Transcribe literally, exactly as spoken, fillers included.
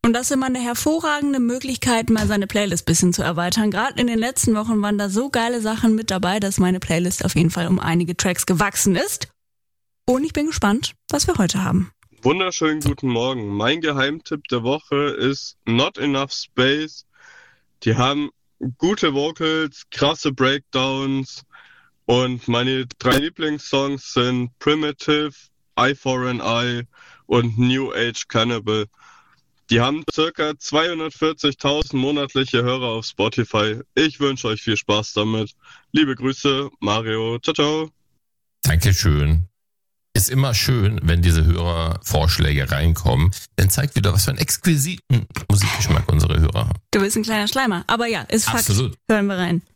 Und das ist immer eine hervorragende Möglichkeit, mal seine Playlist ein bisschen zu erweitern. Gerade in den letzten Wochen waren da so geile Sachen mit dabei, dass meine Playlist auf jeden Fall um einige Tracks gewachsen ist. Und ich bin gespannt, was wir heute haben. Wunderschönen guten Morgen. Mein Geheimtipp der Woche ist Not Enough Space. Die haben gute Vocals, krasse Breakdowns und meine drei Lieblingssongs sind Primitive, Eye for an Eye und New Age Cannibal. Die haben circa zweihundertvierzigtausend monatliche Hörer auf Spotify. Ich wünsche euch viel Spaß damit. Liebe Grüße, Mario. Ciao, ciao. Dankeschön. Ist immer schön, wenn diese Hörervorschläge reinkommen. Dann zeigt wieder, was für einen exquisiten Musikgeschmack unsere Hörer haben. Du bist ein kleiner Schleimer. Aber ja, ist Fakt. Absolut. Hören wir rein.